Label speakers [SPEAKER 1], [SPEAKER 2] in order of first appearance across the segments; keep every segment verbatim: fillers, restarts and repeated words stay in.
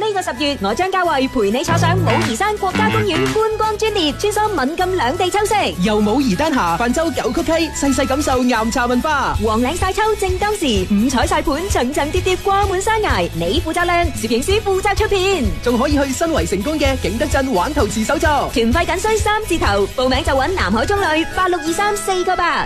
[SPEAKER 1] 呢個十月，我張家慧陪你坐上武夷山國家公園觀光專列，穿梭閩贛兩地秋色，
[SPEAKER 2] 由武夷丹霞泛舟九曲溪，細細感受岩茶文化。
[SPEAKER 1] 黃嶺晒秋正當時，五彩晒盤層層疊疊掛滿山崖，你負責靚，攝影師負責出片，
[SPEAKER 2] 仲可以去新圍成功嘅景德鎮玩陶瓷手作。
[SPEAKER 1] 團費僅需三字頭，報名就揾南海中旅八六二三四個八。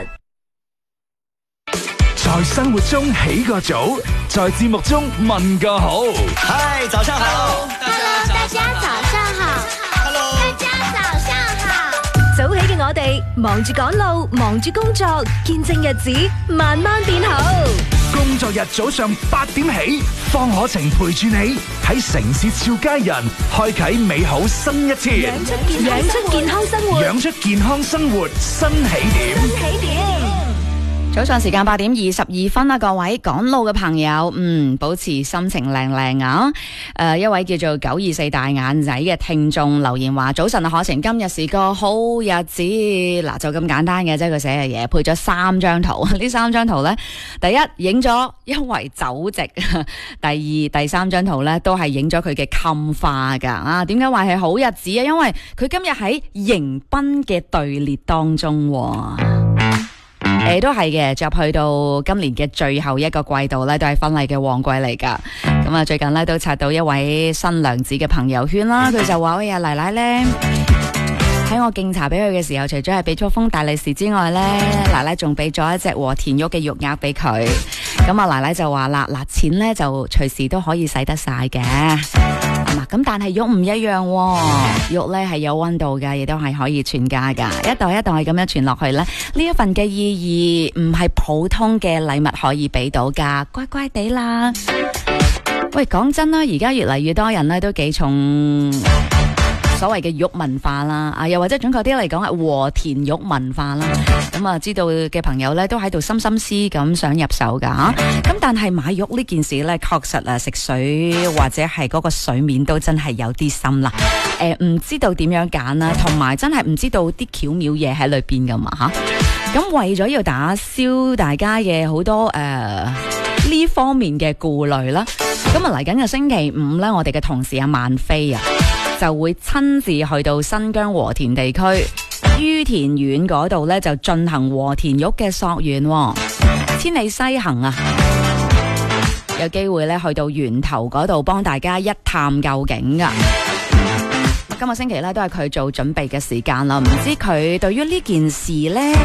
[SPEAKER 3] 在生活中起個早，在節目中問個好。
[SPEAKER 4] 嗨，早上好。
[SPEAKER 5] Hello， 大家早上好。Hello， 大家早上好。
[SPEAKER 1] 早起嘅我哋，忙住趕路，忙住工作，見證日子慢慢變好。
[SPEAKER 3] 工作日早上八點起，方可晴陪住你喺城市俏佳人，開啟美好新一天。
[SPEAKER 1] 養出養出健康生活，
[SPEAKER 3] 養出健康生活新起點。
[SPEAKER 1] 新起點。
[SPEAKER 6] 早上時間八點二十二分啦，各位趕路嘅朋友，嗯，保持心情靚靚啊！誒、呃，一位叫做九二四大眼仔嘅聽眾留言話：早晨啊，可晴，今日是個好日子。嗱，就咁簡單嘅啫，佢寫嘅嘢配咗三張圖。呢三張圖呢，第一影咗一圍酒席，第二、第三張圖呢都係影咗佢嘅襟花噶。啊，點解話係好日子啊？因為佢今日喺迎賓嘅隊列當中。誒、欸，都係嘅，就去到今年嘅最後一個季度咧，都係婚禮嘅旺季嚟噶。咁啊，最近咧都刷到一位新娘子嘅朋友圈啦，佢就話：哎呀，奶奶咧喺我敬茶俾佢嘅時候，除咗係俾咗封大利是之外咧，奶奶仲俾咗一隻和田玉嘅玉額俾佢。咁啊，奶奶就話啦：嗱，錢咧就隨時都可以使得晒嘅。咁但係玉唔一樣，玉咧係有溫度嘅，亦都係可以傳家噶，一代一代咁樣傳落去咧，呢一份嘅意義唔係普通嘅禮物可以俾到噶，乖乖地啦。喂，講真啦，而家越嚟越多人咧都幾重所謂嘅玉文化啦，啊，又或者準確啲嚟講係和田玉文化啦。咁啊，知道嘅朋友咧都喺度深深思咁想入手噶。咁但係買玉呢件事咧，確實啊，食水或者係嗰個水面都真係有啲深啦。誒、呃，唔知道點樣揀啦，同埋真係唔知道啲巧妙嘢喺裏邊噶嘛吓。咁為咗要打消大家嘅好多誒呢、呃、方面嘅顧慮啦，咁啊嚟緊嘅星期五咧，我哋嘅同事阿萬飛啊，就會親自去到新疆和田地區于田縣嗰度咧，就進行和田玉嘅溯源，千里西行啊，有機會咧去到源頭嗰度幫大家一探究竟噶。今個星期咧都係佢做準備嘅時間啦，唔知佢對於呢件事咧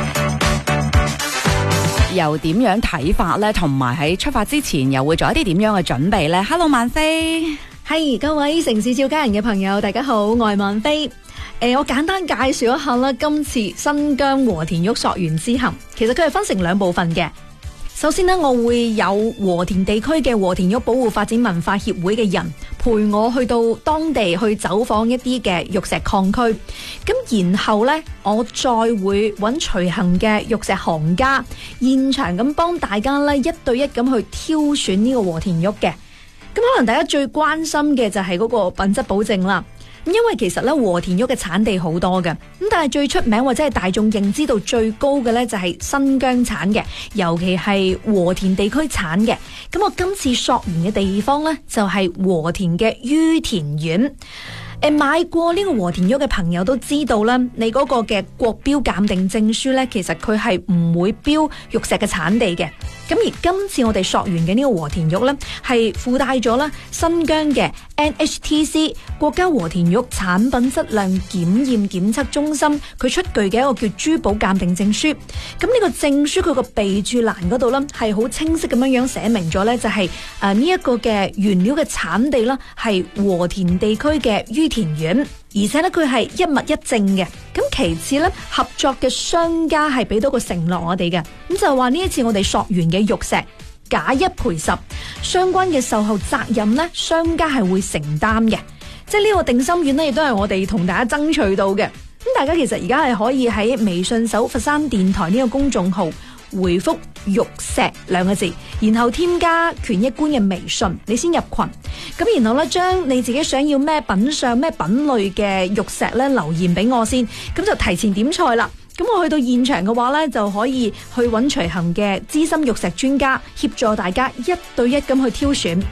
[SPEAKER 6] 又點樣睇法咧，同埋喺出發之前又會做一啲點樣嘅準備咧 ？Hello， 萬飛。
[SPEAKER 7] 係、hey, 各位城市照家人嘅朋友，大家好，我係萬飛。誒、呃，我簡單介紹一下啦，今次新疆和田玉溯源之行，其實佢係分成兩部分嘅。首先呢，我會有和田地區嘅和田玉保護發展文化協會嘅人陪我去到當地去走訪一啲嘅玉石礦區，咁然後呢，我再會揾隨行嘅玉石行家，現場咁幫大家呢一對一咁去挑選呢個和田玉嘅。咁可能大家最關心嘅就係嗰個品質保證啦。因為其實咧和田玉嘅產地好多嘅，咁但係最出名或者係大眾認知度最高嘅咧就係新疆產嘅，尤其係和田地區產嘅。咁我今次溯源嘅地方咧就係和田嘅于田縣。誒，買過呢個和田玉嘅朋友都知道啦，你嗰個嘅國標鑑定證書咧，其實佢係唔會標玉石嘅產地嘅。咁而今次我哋溯源嘅呢個和田玉咧，係附帶咗啦新疆嘅 N H T C 國家和田玉產品質量檢驗檢測中心佢出具嘅一個叫珠寶鑑定證書。咁呢個證書佢個備註欄嗰度咧係好清晰咁樣樣寫明咗咧，就係誒呢一個嘅原料嘅產地啦，係和田地區嘅于田縣，而且咧佢係一物一證嘅。咁其次咧，合作嘅商家係俾到個承諾我哋嘅，咁就話呢一次我哋溯源嘅玉石假一賠十，相關嘅售後責任咧，商家係會承擔嘅。即係呢個定心丸咧，亦都係我哋同大家爭取到嘅。咁大家其實而家係可以喺微信搜佛山電台呢個公眾號，回覆玉石兩個字，然後添加權益官嘅微信，你先入群。咁然後咧，將你自己想要咩品相、咩品類嘅玉石咧留言俾我先，咁就提前點菜啦。咁我去到現場嘅話咧，就可以去揾隨行嘅資深玉石專家協助大家一對一咁去挑選。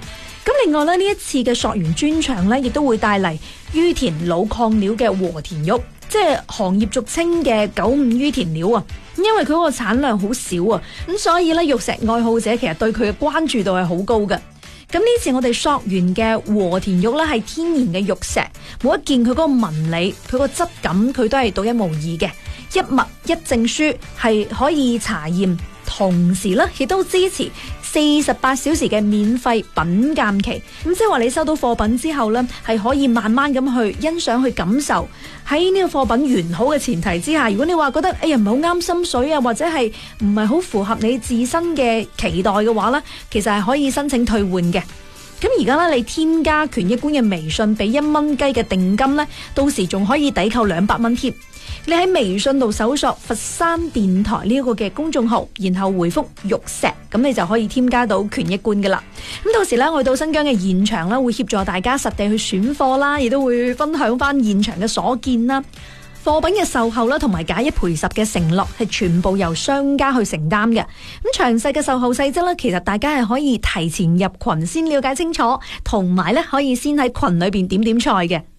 [SPEAKER 7] 咁另外咧，呢一次嘅溯源專場咧，亦都會帶嚟于田老礦料嘅和田玉，即係行業俗稱嘅九五于田料啊。因為佢個產量好少啊，咁所以咧玉石愛好者其實對佢嘅關注度係好高嘅。咁呢次我哋溯源嘅和田玉咧係天然嘅玉石，每一件佢嗰個紋理、佢個質感，佢都係獨一無二嘅。一物一證書係可以查驗，同時咧亦都支持四十八小時嘅免費品鑑期。咁即係話你收到貨品之後咧，係可以慢慢咁去欣賞、去感受。喺呢個貨品完好嘅前提之下，如果你話覺得哎呀唔係好啱心水啊，或者係唔係好符合你自身嘅期待嘅話咧，其實係可以申請退換嘅。咁而家咧，你添加權益觀嘅微信俾一蚊雞嘅定金咧，到時仲可以抵扣兩百蚊貼。你喺微信度搜索佛山電台呢一個嘅公眾號，然後回覆玉石，咁你就可以添加到權益觀噶啦。咁到時咧，我去到新疆嘅現場咧，會協助大家實地去選貨啦，亦都會分享翻現場嘅所見啦。貨品嘅售後啦，同埋假一賠十嘅承諾係全部由商家去承擔嘅。咁詳細嘅售後細則咧，其實大家係可以提前入群先了解清楚，同埋咧可以先喺群裏邊點點菜嘅。